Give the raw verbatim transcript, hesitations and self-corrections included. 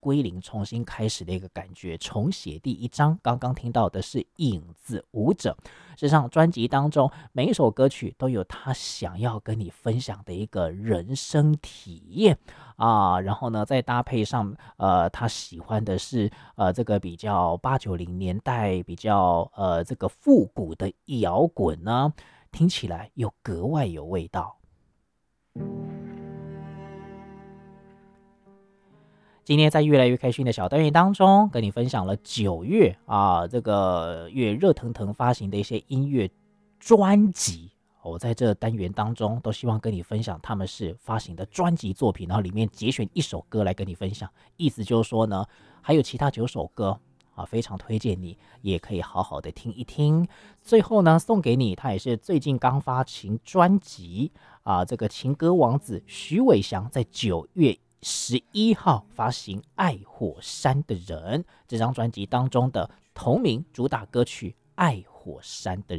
归零、重新开始的一个感觉，重写第一章。刚刚听到的是《影子舞者》，事实上专辑当中每一首歌曲都有他想要跟你分享的一个人生体验啊，然后呢，再搭配上呃他喜欢的是呃这个比较八九零年代比较呃这个复古的摇滚呢，听起来又格外有味道。今天在越来越开心的小单元当中，跟你分享了九月啊这个月热腾腾发行的一些音乐专辑。我在这单元当中都希望跟你分享他们是发行的专辑作品，然后里面节选一首歌来跟你分享。意思就是说呢，还有其他九首歌啊，非常推荐你也可以好好的听一听。最后呢，送给你，他也是最近刚发行专辑啊，这个情歌王子徐伟翔在九月十一号发行《爱火山的人》这张专辑当中的同名主打歌曲《爱火山的